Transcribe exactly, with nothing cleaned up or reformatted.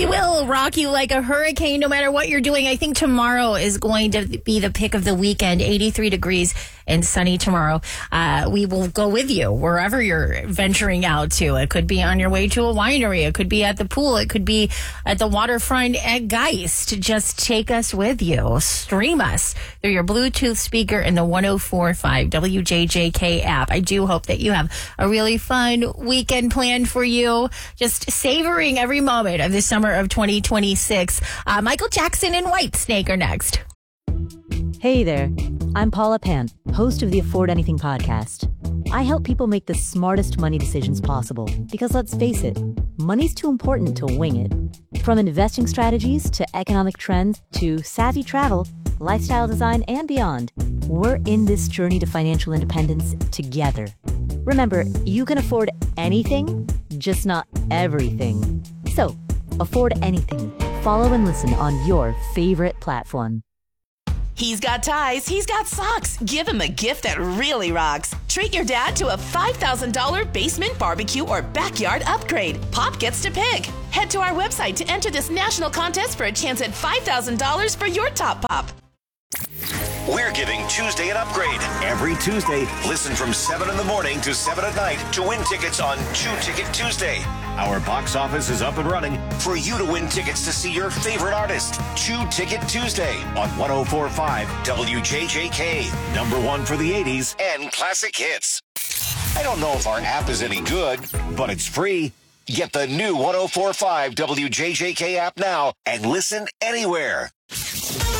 We will rock you like a hurricane no matter what you're doing. I think tomorrow is going to be the pick of the weekend. eighty-three degrees and sunny tomorrow. Uh, we will go with you wherever you're venturing out to. It could be on your way to a winery. It could be at the pool. It could be at the waterfront at Geist. Just take us with you. Stream us through your Bluetooth speaker in the one oh four point five W J J K app. I do hope that you have a really fun weekend planned for you. Just savoring every moment of the summer of twenty twenty-six. Uh, Michael Jackson and Whitesnake are next. Hey there, I'm Paula Pant, host of the Afford Anything podcast. I help people make the smartest money decisions possible because, let's face it, money's too important to wing it. From investing strategies to economic trends to savvy travel, lifestyle design, and beyond, we're in this journey to financial independence together. Remember, you can afford anything, just not everything. So, afford anything. Follow and listen on your favorite platform. He's got ties, he's got socks. Give him a gift that really rocks. Treat your dad to a five thousand dollars basement barbecue or backyard upgrade. Pop gets to pick. Head to our website to enter this national contest for a chance at five thousand dollars for your top pop. We're giving Tuesday an upgrade. Every Tuesday, listen from seven in the morning to seven at night to win tickets on Two Ticket Tuesday. Our box office is up and running for you to win tickets to see your favorite artist. Two Ticket Tuesday on one oh four point five W J J K. Number one for the eighties and classic hits. I don't know if our app is any good, but it's free. Get the new one oh four point five W J J K app now and listen anywhere.